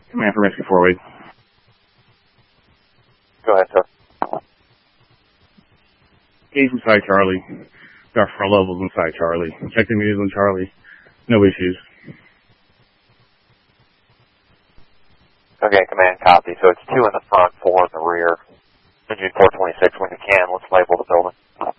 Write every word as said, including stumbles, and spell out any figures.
Command for rescue four eight. Go ahead, sir. Gauge inside Charlie. Got four levels inside Charlie. Check the meters on Charlie. No issues. Okay, command, copy. So it's two in the front, four in the rear. Engine four twenty-six, when you can, let's label the building.